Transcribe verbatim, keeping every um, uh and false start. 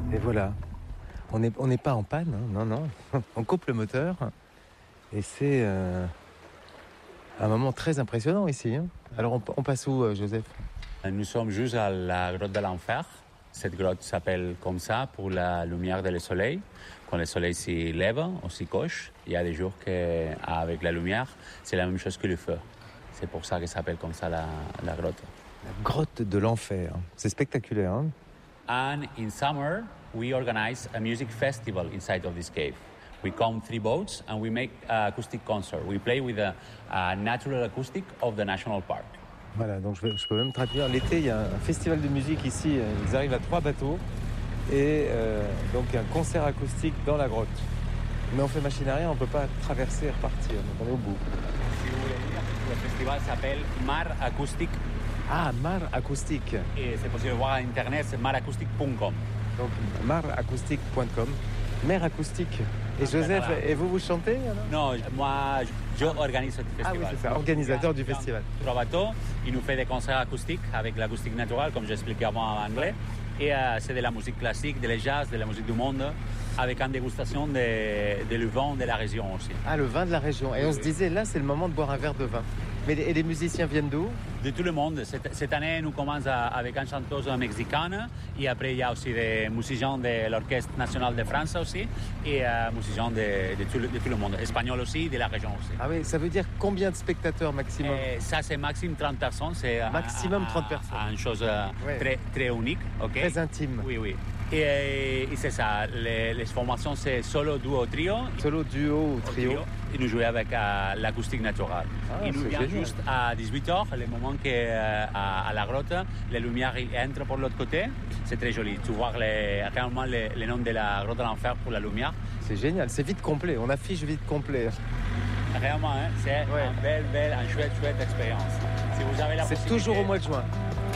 Et voilà. On n'est on n'est pas en panne, hein, non, non. On coupe le moteur. Et c'est euh, un moment très impressionnant ici. Hein. Alors on, on passe où, euh, Joseph? Nous sommes juste à la grotte de l'enfer. Cette grotte s'appelle comme ça pour la lumière du soleil. Quand le soleil s'y lève, on s'y coche. Il y a des jours qu'avec la lumière, c'est la même chose que le feu. C'est pour ça que ça s'appelle comme ça la, la grotte. La grotte de l'enfer. C'est spectaculaire. Hein? And in summer, we organize a music festival inside of this cave. We come three boats and we make an acoustic concert. We play with a, a natural acoustic of the national park. Voilà, donc je, vais, je peux même traduire. L'été, il y a un festival de musique ici. Ils arrivent à trois bateaux. Et euh, donc un concert acoustique dans la grotte. Mais on fait machine à rien, on ne peut pas traverser et repartir. Donc on est au bout. Si vous voulez dire, le festival s'appelle Mar Acoustic. Ah, Mar Acoustic. Et c'est possible de voir à internet, c'est mar acoustic point com. Donc mar acoustic point com. Mer acoustique. Et Joseph, et vous, vous chantez alors? Non, moi, je organise ce festival. Ah oui, c'est ça, organisateur du festival. Trois bateaux, il nous fait des concerts acoustiques avec l'acoustique naturelle, comme j'expliquais avant en anglais. Et euh, c'est de la musique classique, de la jazz, de la musique du monde, avec une dégustation de, de le vin de la région aussi. Ah, le vin de la région. Et on se disait, là, c'est le moment de boire un verre de vin. Mais et les musiciens viennent d'où? De tout le monde. Cette, cette année, nous commençons avec une chanteuse mexicaine. Et après, il y a aussi des musiciens de l'Orchestre national de France aussi. Et euh, musiciens de, de, tout le, de tout le monde. Espagnols aussi, de la région aussi. Ah oui, ça veut dire combien de spectateurs maximum? Et ça, c'est maximum trente personnes. C'est maximum un, trente personnes. Une chose ouais. très, très unique. Okay? Très intime. Oui, oui. Et, et c'est ça. Les, les formations, c'est solo, duo, trio. Solo, duo ou trio. trio. Et nous jouons avec euh, l'acoustique naturelle. Ah, il nous vient génial. Juste à dix-huit heures, le moment qu'à euh, à la grotte, les lumières entrent par l'autre côté. C'est très joli. Tu vois les, réellement le, le nom de la grotte de l'enfer pour la lumière. C'est génial. C'est vite complet. On affiche vite complet. Réellement, hein, c'est ouais. une belle, belle, une chouette, chouette expérience. Si vous avez la c'est toujours au mois de juin.